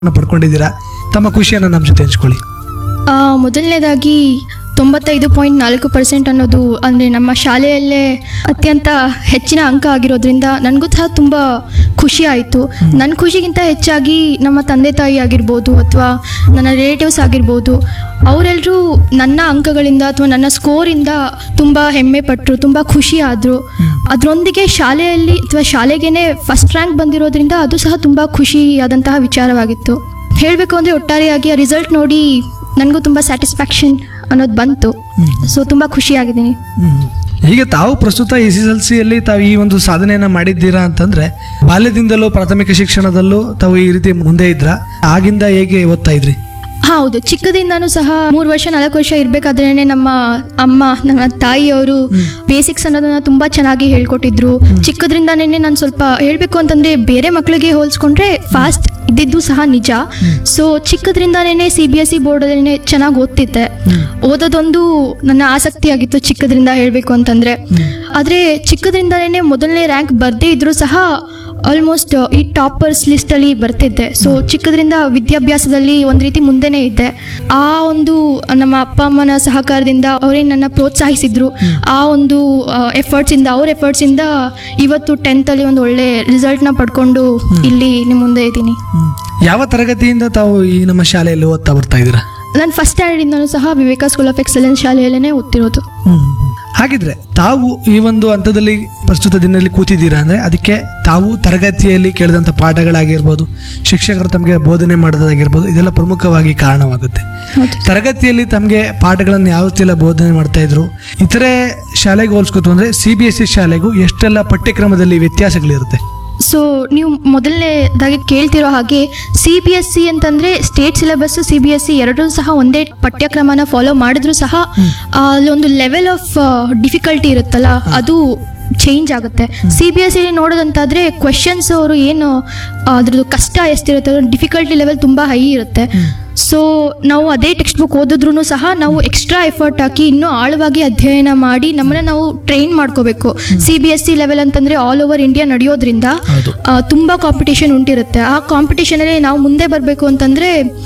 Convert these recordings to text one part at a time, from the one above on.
ಪಡ್ಕೊಂಡಿದ್ದೀರಾ? ತಮ್ಮ ಖುಷಿಯನ್ನು ನಮ್ಮ ಜೊತೆ ಹಂಚ್ಕೊಳ್ಳಿ. ಮೊದಲನೇದಾಗಿ 95.4% ಅನ್ನೋದು ಅಂದರೆ ನಮ್ಮ ಶಾಲೆಯಲ್ಲೇ ಅತ್ಯಂತ ಹೆಚ್ಚಿನ ಅಂಕ ಆಗಿರೋದ್ರಿಂದ ನನಗೂ ಸಹ ತುಂಬ ಖುಷಿ ಆಯಿತು. ನನ್ನ ಖುಷಿಗಿಂತ ಹೆಚ್ಚಾಗಿ ನಮ್ಮ ತಂದೆ ತಾಯಿ ಆಗಿರ್ಬೋದು ಅಥವಾ ನನ್ನ ರಿಲೇಟಿವ್ಸ್ ಆಗಿರ್ಬೋದು, ಅವರೆಲ್ಲರೂ ನನ್ನ ಅಂಕಗಳಿಂದ ಅಥವಾ ನನ್ನ ಸ್ಕೋರಿಂದ ತುಂಬ ಹೆಮ್ಮೆ ಪಟ್ಟರು, ತುಂಬ ಖುಷಿ ಆದರು. ಅದರೊಂದಿಗೆ ಶಾಲೆಯಲ್ಲಿ ಅಥವಾ ಶಾಲೆಗೇ ಫಸ್ಟ್ ರ್ಯಾಂಕ್ ಬಂದಿರೋದ್ರಿಂದ ಅದು ಸಹ ತುಂಬ ಖುಷಿಯಾದಂತಹ ವಿಚಾರವಾಗಿತ್ತು. ಹೇಳಬೇಕು ಅಂದರೆ ಒಟ್ಟಾರೆಯಾಗಿ ಆ ರಿಸಲ್ಟ್ ನೋಡಿ ನನಗೂ ತುಂಬ ಸ್ಯಾಟಿಸ್ಫ್ಯಾಕ್ಷನ್ ಅನ್ನೋದು ಬಂತು. ಸೊ ತುಂಬ ಖುಷಿಯಾಗಿದ್ದೀನಿ. ಈಗ ತಾವು ಪ್ರಸ್ತುತ SSLCಯಲ್ಲಿ ತಾವು ಈ ಒಂದು ಸಾಧನೆಯನ್ನ ಮಾಡಿದ್ದೀರಾ ಅಂತಂದ್ರೆ, ಬಾಲ್ಯದಿಂದಲೂ ಪ್ರಾಥಮಿಕ ಶಿಕ್ಷಣದಲ್ಲೂ ತಾವು ಈ ರೀತಿ ಮುಂದೆ ಇದ್ರ, ಆಗಿಂದ ಹೇಗೆ ಓದ್ತಾ ಇದ್ರಿ? ಹೌದು, ಚಿಕ್ಕದಿಂದಾನು ಸಹ 3 ವರ್ಷ 4 ವರ್ಷ ಇರ್ಬೇಕಾದ್ರೇನೆ ನಮ್ಮ ಅಮ್ಮ, ನನ್ನ ತಾಯಿಯವರು ಬೇಸಿಕ್ಸ್ ಅನ್ನೋದನ್ನ ತುಂಬಾ ಚೆನ್ನಾಗಿ ಹೇಳ್ಕೊಟ್ಟಿದ್ರು. ಚಿಕ್ಕದ್ರಿಂದಾನೇ ನಾನು ಸ್ವಲ್ಪ ಹೇಳ್ಬೇಕು ಅಂತಂದ್ರೆ ಬೇರೆ ಮಕ್ಕಳಿಗೆ ಹೋಲಿಸ್ಕೊಂಡ್ರೆ ಫಾಸ್ಟ್ ಇದ್ದಿದ್ದು ಸಹ ನಿಜ. ಸೊ ಚಿಕ್ಕದ್ರಿಂದಾನೇ CBSE ಬೋರ್ಡಲ್ಲೇ ಚೆನ್ನಾಗಿ ಓದ್ತಿದ್ದೆ. ಓದೋದೊಂದು ನನ್ನ ಆಸಕ್ತಿ ಆಗಿತ್ತು ಚಿಕ್ಕದ್ರಿಂದ ಹೇಳ್ಬೇಕು ಅಂತಂದ್ರೆ. ಆದ್ರೆ ಚಿಕ್ಕದ್ರಿಂದಾನೇ ಮೊದಲನೇ ರ್ಯಾಂಕ್ ಬರ್ದೇ ಇದ್ರು ಸಹ ಆಲ್ಮೋಸ್ಟ್ ಈ ಟಾಪರ್ಸ್ ಲಿಸ್ಟ್ ಅಲ್ಲಿ ಬರ್ತಿದ್ದೆ. ಸೊ ಚಿಕ್ಕದ್ರಿಂದ ವಿದ್ಯಾಭ್ಯಾಸದಲ್ಲಿ ಒಂದ್ ರೀತಿ ಮುಂದೆನೇ ಇದ್ದೆ. ಆ ಒಂದು ನಮ್ಮ ಅಪ್ಪ ಅಮ್ಮನ ಸಹಕಾರದಿಂದ ಅವರೇ ನನ್ನ ಪ್ರೋತ್ಸಾಹಿಸಿದ್ರು. ಆ ಒಂದು ಅವ್ರ ಎಫರ್ಟ್ಸ್ ಇಂದ ಇವತ್ತು 10th ಅಲ್ಲಿ ಒಂದು ಒಳ್ಳೆ ರಿಸಲ್ಟ್ ನ ಪಡ್ಕೊಂಡು ಇಲ್ಲಿ ನಿಮ್ಮ ಮುಂದೆ ಇದ್ದೀನಿ. ಯಾವ ತರಗತಿಯಿಂದ ತಾವು ಈ ನಮ್ಮ ಶಾಲೆಯಲ್ಲಿ ಓದ್ತಾ ಬರ್ತಾ ಇದ್ದೀರಾ? ನಾನು ಫಸ್ಟ್ ಸ್ಟ್ಯಾಂಡರ್ಡ್ ಇಂದನೂ ಸಹ ವಿವೇಕ ಸ್ಕೂಲ್ ಆಫ್ ಎಕ್ಸಲೆನ್ಸ್ ಶಾಲೆಯಲ್ಲೇ ಓದ್ತಿರೋದು. ಹಾಗಿದ್ರೆ ತಾವು ಈ ಒಂದು ಹಂತದಲ್ಲಿ ಪ್ರಸ್ತುತ ದಿನದಲ್ಲಿ ಕೂತಿದ್ದೀರಾ ಅಂದ್ರೆ ಅದಕ್ಕೆ ತಾವು ತರಗತಿಯಲ್ಲಿ ಕೇಳಿದಂಥ ಪಾಠಗಳಾಗಿರ್ಬೋದು, ಶಿಕ್ಷಕರು ತಮಗೆ ಬೋಧನೆ ಮಾಡೋದಾಗಿರ್ಬೋದು, ಇದೆಲ್ಲ ಪ್ರಮುಖವಾಗಿ ಕಾರಣವಾಗುತ್ತೆ. ತರಗತಿಯಲ್ಲಿ ತಮಗೆ ಪಾಠಗಳನ್ನು ಯಾವ ರೀತಿ ಬೋಧನೆ ಮಾಡ್ತಾ ಇದ್ರು? ಇತರೆ ಶಾಲೆಗೆ ಹೋಲಿಸ್ಕೊತು ಅಂದ್ರೆ CBSE ಶಾಲೆಗೂ ಎಷ್ಟೆಲ್ಲ ಪಠ್ಯಕ್ರಮದಲ್ಲಿ ವ್ಯತ್ಯಾಸಗಳಿರುತ್ತೆ? ಸೊ ನೀವು ಮೊದಲನೇದಾಗಿ ಕೇಳ್ತಿರೋ ಹಾಗೆ CBSE ಅಂತಂದ್ರೆ ಸ್ಟೇಟ್ ಸಿಲೆಬಸ್, CBSE ಎರಡೂ ಸಹ ಒಂದೇ ಪಠ್ಯಕ್ರಮನ ಫಾಲೋ ಮಾಡಿದ್ರು ಸಹ ಅಲ್ಲೊಂದು ಲೆವೆಲ್ ಆಫ್ ಡಿಫಿಕಲ್ಟಿ ಇರುತ್ತಲ್ಲ, ಅದು ಚೇಂಜ್ ಆಗುತ್ತೆ. CBSE ನೋಡೋದಂತಾದ್ರೆ ಕ್ವೆಶನ್ಸ್ ಅವರು ಏನು ಅದ್ರದ್ದು ಕಷ್ಟ ಎಷ್ಟಿರುತ್ತೆ, ಡಿಫಿಕಲ್ಟಿ ಲೆವೆಲ್ ತುಂಬಾ ಹೈ ಇರುತ್ತೆ. ಸೊ ನಾವು ಅದೇ ಟೆಕ್ಸ್ಟ್ ಬುಕ್ ಓದಿದ್ರು ಸಹ ನಾವು ಎಕ್ಸ್ಟ್ರಾ ಎಫರ್ಟ್ ಹಾಕಿ ಇನ್ನೂ ಆಳವಾಗಿ ಅಧ್ಯಯನ ಮಾಡಿ ನಮ್ಮನ್ನ ನಾವು ಟ್ರೈನ್ ಮಾಡ್ಕೋಬೇಕು. CBSE ಲೆವೆಲ್ ಅಂತಂದ್ರೆ ಆಲ್ ಓವರ್ ಇಂಡಿಯಾ ನಡೆಯೋದ್ರಿಂದ ತುಂಬಾ ಕಾಂಪಿಟೇಷನ್ ಉಂಟಿರುತ್ತೆ. ಆ ಕಾಂಪಿಟೇಷನ್ ಅಲ್ಲಿ ನಾವು ಮುಂದೆ ಬರಬೇಕು ಅಂತಂದ್ರೆ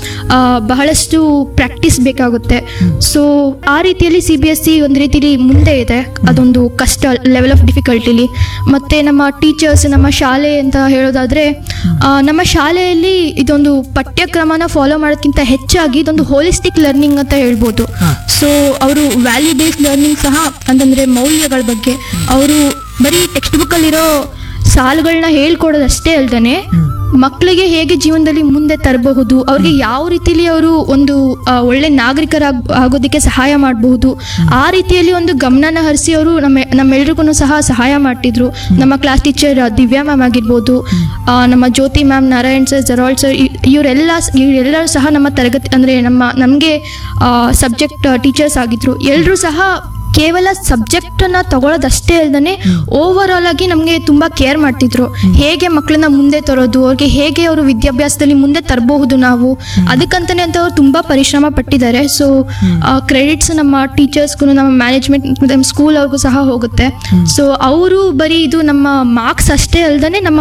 ಬಹಳಷ್ಟು ಪ್ರಾಕ್ಟೀಸ್ ಬೇಕಾಗುತ್ತೆ. ಸೊ ಆ ರೀತಿಯಲ್ಲಿ CBSE ಒಂದು ರೀತಿಲಿ ಮುಂದೆ ಇದೆ, ಅದೊಂದು ಕಷ್ಟ ಲೆವೆಲ್ ಆಫ್ ಡಿಫಿಕಲ್ಟಿಲಿ. ಮತ್ತೆ ನಮ್ಮ ಟೀಚರ್ಸ್, ನಮ್ಮ ಶಾಲೆ ಅಂತ ಹೇಳೋದಾದ್ರೆ ನಮ್ಮ ಶಾಲೆಯಲ್ಲಿ ಇದೊಂದು ಪಠ್ಯಕ್ರಮನ ಫಾಲೋ ಮಾಡೋದಕ್ಕಿಂತ ಹೆಚ್ಚಾಗಿ ಇದೊಂದು ಹೋಲಿಸ್ಟಿಕ್ ಲರ್ನಿಂಗ್ ಅಂತ ಹೇಳ್ಬೋದು. ಸೊ ಅವರು ವ್ಯಾಲ್ಯೂ ಬೇಸ್ಡ್ ಲರ್ನಿಂಗ್ ಸಹ, ಅಂತಂದ್ರೆ ಮೌಲ್ಯಗಳ ಬಗ್ಗೆ ಅವರು ಬರೀ ಟೆಕ್ಸ್ಟ್ ಬುಕ್ ಅಲ್ಲಿರೋ ಸಾಲುಗಳನ್ನ ಹೇಳ್ಕೊಡೋದಷ್ಟೇ ಅಲ್ದೇನೆ ಮಕ್ಕಳಿಗೆ ಹೇಗೆ ಜೀವನದಲ್ಲಿ ಮುಂದೆ ತರಬಹುದು, ಅವ್ರಿಗೆ ಯಾವ ರೀತಿಲಿ ಅವರು ಒಂದು ಒಳ್ಳೆ ಆಗೋದಕ್ಕೆ ಸಹಾಯ ಮಾಡಬಹುದು, ಆ ರೀತಿಯಲ್ಲಿ ಒಂದು ಗಮನನ ಹರಿಸಿ ಅವರು ನಮ್ಮೆಲ್ರಿಗೂ ಸಹ ಸಹಾಯ ಮಾಡ್ತಿದ್ರು. ನಮ್ಮ ಕ್ಲಾಸ್ ಟೀಚರ್ ದಿವ್ಯಾ ಮ್ಯಾಮ್ ಆಗಿರ್ಬೋದು, ನಮ್ಮ ಜ್ಯೋತಿ ಮ್ಯಾಮ್, ನಾರಾಯಣ್ ಸರ್, ಜರಾಳ್ ಸರ್, ಇವರೆಲ್ಲರೂ ಸಹ ನಮ್ಮ ತರಗತಿ ಅಂದರೆ ನಮಗೆ ಸಬ್ಜೆಕ್ಟ್ ಟೀಚರ್ಸ್ ಆಗಿದ್ರು. ಎಲ್ಲರೂ ಸಹ ಕೇವಲ ಸಬ್ಜೆಕ್ಟನ್ನು ತಗೊಳ್ಳೋದಷ್ಟೇ ಅಲ್ಲದೆ ಓವರ್ ಆಲ್ ಆಗಿ ನಮಗೆ ತುಂಬ ಕೇರ್ ಮಾಡ್ತಿದ್ರು. ಹೇಗೆ ಮಕ್ಕಳನ್ನ ಮುಂದೆ ತರೋದು, ಅವ್ರಿಗೆ ಹೇಗೆ ಅವರು ವಿದ್ಯಾಭ್ಯಾಸದಲ್ಲಿ ಮುಂದೆ ತರಬಹುದು ನಾವು, ಅದಕ್ಕಂತಾನೆ ಅಂತ ಅವ್ರು ತುಂಬ ಪರಿಶ್ರಮ ಪಟ್ಟಿದ್ದಾರೆ. ಸೊ ಕ್ರೆಡಿಟ್ಸ್ ನಮ್ಮ ಟೀಚರ್ಸ್ಗೂ, ನಮ್ಮ ಮ್ಯಾನೇಜ್ಮೆಂಟ್, ನಮ್ಮ ಸ್ಕೂಲ್ ಅವ್ರಿಗೂ ಸಹ ಹೋಗುತ್ತೆ. ಸೊ ಅವರು ಬರೀ ಇದು ನಮ್ಮ ಮಾರ್ಕ್ಸ್ ಅಷ್ಟೇ ಅಲ್ಲದೆ ನಮ್ಮ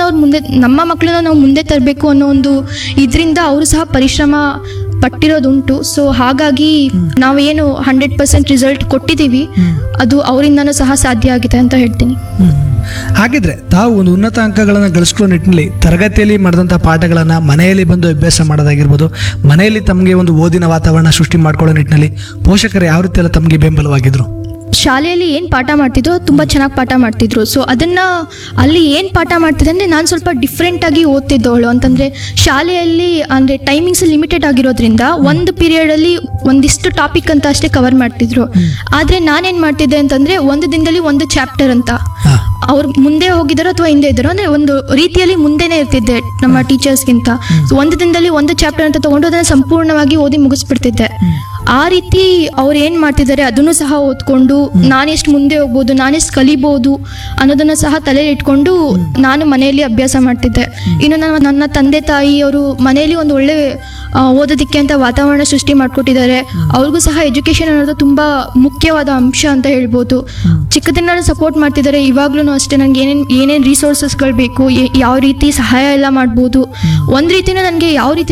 ಮಕ್ಕಳನ್ನ ನಾವು ಮುಂದೆ ತರಬೇಕು ಅನ್ನೋ ಒಂದು ಇದರಿಂದ ಅವರು ಸಹ ಪರಿಶ್ರಮ ಪಟ್ಟಿರೋದುಂಟು. ಸೊ ಹಾಗಾಗಿ ನಾವೇನು 100% ರಿಸಲ್ಟ್ ಕೊಟ್ಟಿದ್ದೀವಿ, ಅದು ಅವರಿಂದನೂ ಸಹ ಸಾಧ್ಯ ಆಗಿದೆ ಅಂತ ಹೇಳ್ತೀನಿ. ಹಾಗಿದ್ರೆ ತಾವು ಒಂದು ಉನ್ನತ ಅಂಕಗಳನ್ನು ಗಳಿಸ್ಕೊಳ್ಳೋ ನಿಟ್ಟಿನಲ್ಲಿ ತರಗತಿಯಲ್ಲಿ ಮಾಡಿದಂಥ ಪಾಠಗಳನ್ನು ಮನೆಯಲ್ಲಿ ಬಂದು ಅಭ್ಯಾಸ ಮಾಡೋದಾಗಿರ್ಬೋದು, ಮನೆಯಲ್ಲಿ ತಮಗೆ ಒಂದು ಓದಿನ ವಾತಾವರಣ ಸೃಷ್ಟಿ ಮಾಡ್ಕೊಳ್ಳೋ ನಿಟ್ಟಿನಲ್ಲಿ ಪೋಷಕರು ಯಾವ ರೀತಿ ಎಲ್ಲ ತಮಗೆ ಬೆಂಬಲವಾಗಿದ್ರು? ಶಾಲೆಯಲ್ಲಿ ಏನು ಪಾಠ ಮಾಡ್ತಿದ್ರು ತುಂಬ ಚೆನ್ನಾಗಿ ಪಾಠ ಮಾಡ್ತಿದ್ರು. ಸೊ ಅದನ್ನು ಅಲ್ಲಿ ಏನು ಪಾಠ ಮಾಡ್ತಿದ್ದೆ ಅಂದರೆ ನಾನು ಸ್ವಲ್ಪ ಡಿಫ್ರೆಂಟಾಗಿ ಓದ್ತಿದ್ದವಳು. ಅಂತಂದರೆ ಶಾಲೆಯಲ್ಲಿ ಅಂದರೆ ಟೈಮಿಂಗ್ಸ್ ಲಿಮಿಟೆಡ್ ಆಗಿರೋದ್ರಿಂದ ಒಂದು ಪೀರಿಯಡಲ್ಲಿ ಒಂದಿಷ್ಟು ಟಾಪಿಕ್ ಅಂತ ಅಷ್ಟೇ ಕವರ್ ಮಾಡ್ತಿದ್ರು. ಆದರೆ ನಾನೇನು ಮಾಡ್ತಿದ್ದೆ ಅಂತಂದರೆ ಒಂದು ದಿನದಲ್ಲಿ ಒಂದು ಚಾಪ್ಟರ್ ಅಂತ, ಅವ್ರು ಮುಂದೆ ಹೋಗಿದ್ದಾರೋ ಅಥವಾ ಹಿಂದೆ ಇದ್ದಾರೋ ಅಂದರೆ ಒಂದು ರೀತಿಯಲ್ಲಿ ಮುಂದೆನೇ ಇರ್ತಿದ್ದೆ ನಮ್ಮ ಟೀಚರ್ಸ್ಗಿಂತ. ಒಂದು ದಿನದಲ್ಲಿ ಒಂದು ಚಾಪ್ಟರ್ ಅಂತ ತೊಗೊಂಡು ಅದನ್ನು ಸಂಪೂರ್ಣವಾಗಿ ಓದಿ ಮುಗಿಸ್ಬಿಡ್ತಿದ್ದೆ. ಆ ರೀತಿ ಅವ್ರು ಏನು ಮಾಡ್ತಿದ್ದಾರೆ ಅದನ್ನು ಸಹ ಓದ್ಕೊಂಡು ನಾನೆಷ್ಟು ಮುಂದೆ ಹೋಗ್ಬೋದು, ನಾನೆಷ್ಟು ಕಲಿಬೋದು ಅನ್ನೋದನ್ನು ಸಹ ತಲೆಯಲ್ಲಿ ಇಟ್ಕೊಂಡು ನಾನು ಮನೆಯಲ್ಲಿ ಅಭ್ಯಾಸ ಮಾಡ್ತಿದ್ದೆ. ಇನ್ನು ನನ್ನ ತಂದೆ ತಾಯಿ ಅವರು ಮನೆಯಲ್ಲಿ ಒಂದು ಒಳ್ಳೆ ಓದೋದಕ್ಕೆ ಅಂತ ವಾತಾವರಣ ಸೃಷ್ಟಿ ಮಾಡಿಕೊಟ್ಟಿದ್ದಾರೆ. ಅವ್ರಿಗೂ ಸಹ ಎಜುಕೇಷನ್ ಅನ್ನೋದು ತುಂಬ ಮುಖ್ಯವಾದ ಅಂಶ ಅಂತ ಹೇಳ್ಬೋದು. ಚಿಕ್ಕದಿಂದ ಸಪೋರ್ಟ್ ಮಾಡ್ತಿದ್ದಾರೆ. ಇವಾಗ್ಲೂ ಅಷ್ಟೇ ನನಗೆ ಏನೇನು ರಿಸೋರ್ಸಸ್ಗಳು ಬೇಕು, ಯಾವ ರೀತಿ ಸಹಾಯ ಎಲ್ಲ ಮಾಡ್ಬೋದು. ಒಂದು ರೀತಿನ ನನಗೆ ಯಾವ ರೀತಿ